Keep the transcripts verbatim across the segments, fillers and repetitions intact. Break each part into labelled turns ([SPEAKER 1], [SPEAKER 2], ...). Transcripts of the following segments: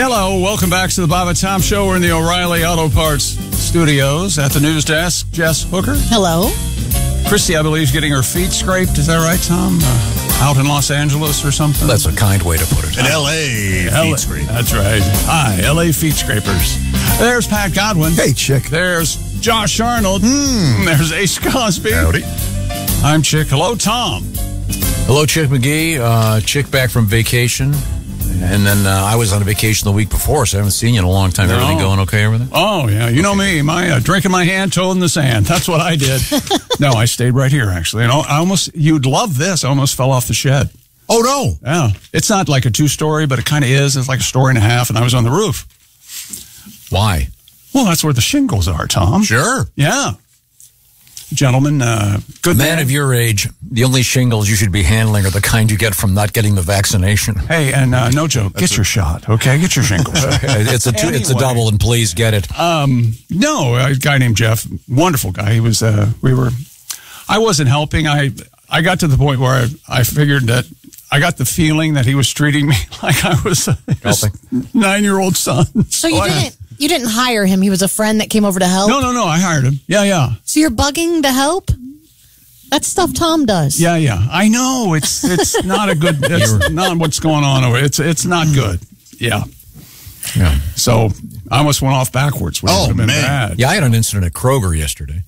[SPEAKER 1] Hello, welcome back to the Bob and Tom Show. We're in the O'Reilly Auto Parts studios at the news desk. Jess Hooker.
[SPEAKER 2] Hello.
[SPEAKER 1] Christy, I believe, is getting her feet scraped. Is that right, Tom? Uh, out in Los Angeles or something?
[SPEAKER 3] That's a kind way to put it.
[SPEAKER 4] An L A feet scrape.
[SPEAKER 1] That's right. Hi, L A feet scrapers. There's Pat Godwin.
[SPEAKER 4] Hey, Chick.
[SPEAKER 1] There's Josh Arnold.
[SPEAKER 4] Hmm.
[SPEAKER 1] There's Ace Cosby.
[SPEAKER 4] Howdy.
[SPEAKER 1] I'm Chick. Hello, Tom.
[SPEAKER 3] Hello, Chick McGee. Uh, Chick back from vacation. And then uh, I was on a vacation the week before, so I haven't seen you in a long time.
[SPEAKER 1] No.
[SPEAKER 3] Everything going okay over there?
[SPEAKER 1] Oh, yeah. You know me. My uh, drinking my hand, toe in the sand. That's what I did. No, I stayed right here, actually. And I almost, you'd love this. I almost fell off the shed.
[SPEAKER 4] Oh, no.
[SPEAKER 1] Yeah. It's not like a two-story, but it kind of is. It's like a story and a half, and I was on the roof.
[SPEAKER 3] Why?
[SPEAKER 1] Well, that's where the shingles are, Tom.
[SPEAKER 4] Sure.
[SPEAKER 1] Yeah. Gentlemen, uh, good
[SPEAKER 3] Man of your age, the only shingles you should be handling are the kind you get from not getting the vaccination.
[SPEAKER 1] Hey, and uh, no joke, get your shot, okay? Get your shingles.
[SPEAKER 3] it's a two, it's a
[SPEAKER 1] Anyway.
[SPEAKER 3] double, and please get it.
[SPEAKER 1] Um, no, a guy named Jeff, wonderful guy. He was, uh, we were, I wasn't helping. I, I got to the point where I, I figured that I got the feeling that he was treating me like I was a, his nine-year-old son.
[SPEAKER 2] So you
[SPEAKER 1] I-
[SPEAKER 2] didn't you didn't hire him. He was a friend that came over to help.
[SPEAKER 1] No, no, no. I hired him. Yeah, yeah.
[SPEAKER 2] So you're bugging to help? That's stuff Tom does.
[SPEAKER 1] Yeah, yeah. I know. It's it's not a good, it's not what's going on over. It's it's not good. Yeah.
[SPEAKER 3] Yeah.
[SPEAKER 1] So I almost went off backwards, which
[SPEAKER 4] Oh,
[SPEAKER 1] would have been
[SPEAKER 4] man.
[SPEAKER 1] bad.
[SPEAKER 3] Yeah, I had an incident at Kroger yesterday.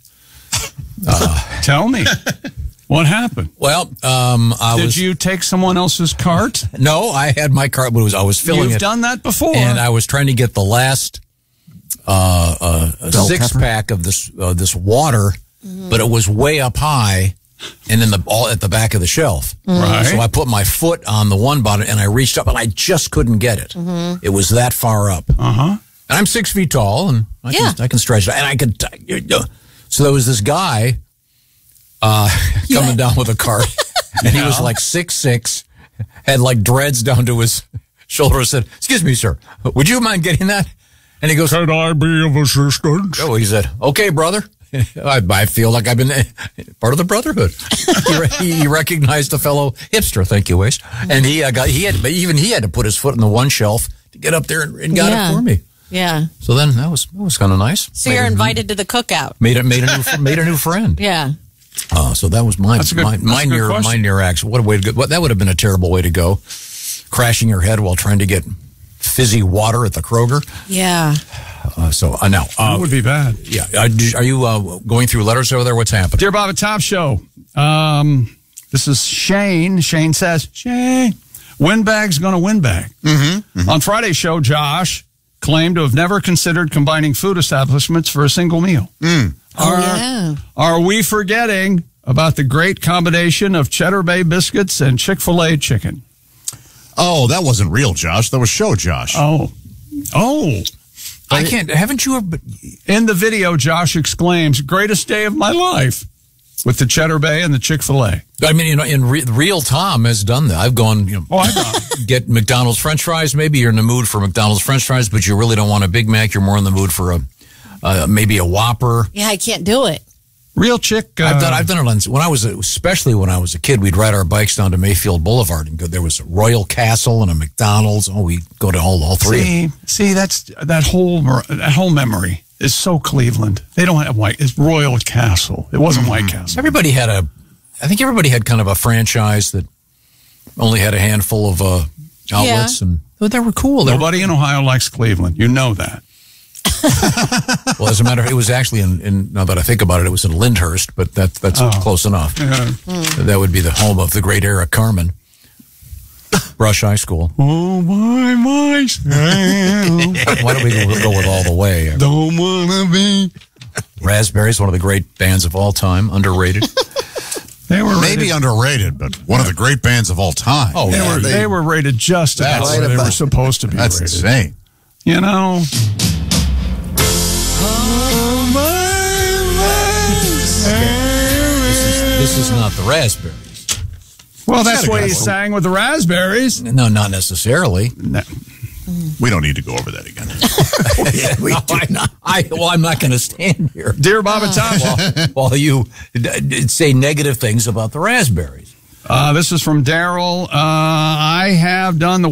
[SPEAKER 1] Tell me. What happened?
[SPEAKER 3] Well, um, I
[SPEAKER 1] Did
[SPEAKER 3] was
[SPEAKER 1] you take someone else's cart?
[SPEAKER 3] no, I had my cart, but it was I was filling
[SPEAKER 1] You've
[SPEAKER 3] it,
[SPEAKER 1] done that before.
[SPEAKER 3] and I was trying to get the last uh, uh, six
[SPEAKER 4] pepper?
[SPEAKER 3] pack of this uh, this water, but it was way up high, and in the all at the back of the shelf.
[SPEAKER 1] Right.
[SPEAKER 3] So I put my foot on the one button, and I reached up, and I just couldn't get it. It was that far up.
[SPEAKER 1] Uh-huh.
[SPEAKER 3] And I'm six feet tall, and I
[SPEAKER 2] Yeah.
[SPEAKER 3] can I can stretch it, and I could. So there was this guy uh, coming down with a cart, and he was like six six, had like dreads down to his shoulder. I said, "Excuse me, sir, would you mind getting that?" And he goes,
[SPEAKER 1] Could I be of assistance?
[SPEAKER 3] "Oh," he said, "Okay, brother." I, I feel like I've been part of the brotherhood. he, re- he recognized a fellow hipster. Thank you, Wace. And he uh, got he had, but even he had to put his foot on the one shelf to get up there and, and got
[SPEAKER 2] Yeah.
[SPEAKER 3] it for me.
[SPEAKER 2] Yeah.
[SPEAKER 3] So then that was that was kind of nice.
[SPEAKER 5] So you're invited to the cookout.
[SPEAKER 3] Made it made a new made a new friend.
[SPEAKER 2] Yeah.
[SPEAKER 3] Uh, so that was my
[SPEAKER 1] That's a good-
[SPEAKER 3] my,
[SPEAKER 1] that's
[SPEAKER 3] my
[SPEAKER 1] a good
[SPEAKER 3] near
[SPEAKER 1] question.
[SPEAKER 3] my near accident. What a way to go! What, that would have been a terrible way to go, crashing your head while trying to get fizzy water at the Kroger.
[SPEAKER 2] Yeah.
[SPEAKER 3] Uh, so uh, now,
[SPEAKER 1] That
[SPEAKER 3] uh,
[SPEAKER 1] would be bad.
[SPEAKER 3] yeah, uh, do- are you uh, going through letters over there? What's happening?
[SPEAKER 1] Dear Bob and Tom Show, um, this is Shane. Shane says, Shane, Windbag's going to win bag. Mm-hmm, mm-hmm. On Friday's show, Josh claimed to have never considered combining food establishments for a single meal.
[SPEAKER 4] Mm.
[SPEAKER 2] Oh,
[SPEAKER 1] Are,
[SPEAKER 2] yeah.
[SPEAKER 1] are we forgetting about the great combination of Cheddar Bay biscuits and Chick-fil-A chicken?
[SPEAKER 4] Oh, that wasn't real, Josh. That was show, Josh.
[SPEAKER 1] Oh, oh.
[SPEAKER 3] I can't. Haven't you ever?
[SPEAKER 1] In the video, Josh exclaims, greatest day of my life, with the Cheddar Bay and the Chick-fil-A.
[SPEAKER 3] I mean, you know, in re, real Tom has done that. I've gone, you know,
[SPEAKER 1] Oh, I know.
[SPEAKER 3] get McDonald's French fries. Maybe you're in the mood for McDonald's French fries, but you really don't want a Big Mac. You're more in the mood for a uh, maybe a Whopper.
[SPEAKER 2] Yeah, I can't do it.
[SPEAKER 1] Real chick. Uh,
[SPEAKER 3] I've done. I've done it on, when I was, a, especially when I was a kid. We'd ride our bikes down to Mayfield Boulevard and go. There was a Royal Castle and a McDonald's. Oh, we go to all all three.
[SPEAKER 1] See, see, that's that whole that whole memory is so Cleveland. They don't have White. It's Royal Castle. It wasn't White Castle.
[SPEAKER 3] Everybody had a. I think everybody had kind of a franchise that only had a handful of uh, outlets, and oh, they were cool. They were-
[SPEAKER 1] Nobody in Ohio likes Cleveland. You know that.
[SPEAKER 3] well, as a matter of it was actually in, in. Now that I think about it, it was in Lyndhurst, but that that's
[SPEAKER 1] Oh.
[SPEAKER 3] close enough.
[SPEAKER 1] Yeah.
[SPEAKER 3] That would be the home of the great Eric Carmen. Brush High School.
[SPEAKER 1] Oh my myself,
[SPEAKER 3] Why don't we go, go with All the Way?
[SPEAKER 1] don't wanna be.
[SPEAKER 3] Raspberries, one of the great bands of all time, underrated.
[SPEAKER 1] They were
[SPEAKER 4] Maybe
[SPEAKER 1] rated,
[SPEAKER 4] underrated, but one of the great bands of all time.
[SPEAKER 3] Oh,
[SPEAKER 1] they,
[SPEAKER 3] yeah,
[SPEAKER 1] were,
[SPEAKER 4] they-
[SPEAKER 1] they were rated just about
[SPEAKER 4] That's
[SPEAKER 1] where
[SPEAKER 4] right
[SPEAKER 1] they were
[SPEAKER 4] about-
[SPEAKER 1] supposed to be
[SPEAKER 4] That's
[SPEAKER 1] rated.
[SPEAKER 4] insane.
[SPEAKER 1] You know.
[SPEAKER 3] This is, this is not the Raspberries.
[SPEAKER 1] Well, that's
[SPEAKER 4] gotta
[SPEAKER 1] what
[SPEAKER 4] go.
[SPEAKER 1] he sang with the raspberries.
[SPEAKER 3] No, not necessarily.
[SPEAKER 1] No.
[SPEAKER 4] We don't need to go over that again.
[SPEAKER 3] we do. I, well, I'm not going to stand here
[SPEAKER 1] Dear Bob and Tom,
[SPEAKER 3] while, while you d- d- say negative things about the Raspberries.
[SPEAKER 1] uh, this is from Daryl. Uh, I have done the